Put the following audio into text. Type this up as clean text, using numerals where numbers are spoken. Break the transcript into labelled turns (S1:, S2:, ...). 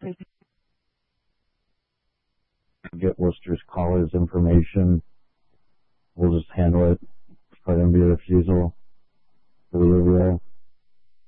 S1: Get Worcester's caller's information. We'll just handle it. Put him via refusal for the reveal.